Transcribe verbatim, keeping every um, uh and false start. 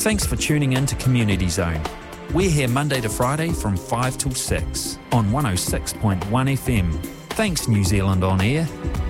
Thanks for tuning in to Community Zone. We're here Monday to Friday from five till six on one oh six point one F M. Thanks, New Zealand On Air.